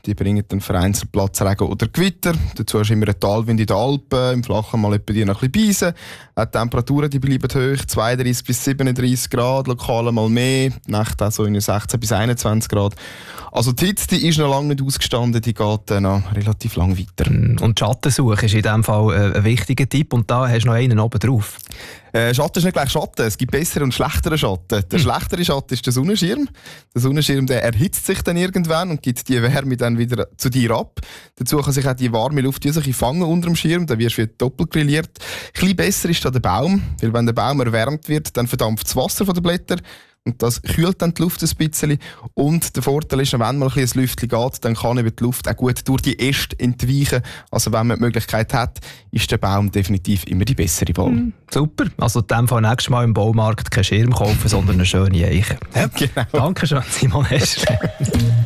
Die bringen dann vereinzelt Platzregen oder Gewitter. Dazu hast du immer einen Talwind in den Alpen, im Flachen mal etwa noch ein bisschen Beisen. Die Temperaturen die bleiben hoch, 32 bis 37 Grad, lokal mal mehr, die Nächte auch so in 16 bis 21 Grad. Also die Hitze die ist noch lange nicht ausgestanden, die geht noch relativ lang weiter. Und die Schattensuche ist in diesem Fall ein wichtiger Tipp und da hast du noch einen oben drauf. Schatten ist nicht gleich Schatten, es gibt bessere und schlechtere Schatten. Der schlechtere Schatten ist der Sonnenschirm. Der Sonnenschirm der erhitzt sich dann irgendwann und gibt die Wärme dann wieder zu dir ab. Dazu kann sich auch die warme Luft sich fangen unter dem Schirm, dann wirst du wieder doppelt grilliert. Ein bisschen besser ist da der Baum, weil wenn der Baum erwärmt wird, dann verdampft das Wasser von den Blättern. Und das kühlt dann die Luft ein bisschen. Und der Vorteil ist, wenn mal ein Lüftchen geht, dann kann eben die Luft auch gut durch die Äste entweichen. Also wenn man die Möglichkeit hat, ist der Baum definitiv immer die bessere Wahl. Super. Also in dem Fall nächstes Mal im Baumarkt keinen Schirm kaufen, sondern eine schöne Eiche. Ja, genau. Dankeschön, Simon Eschle.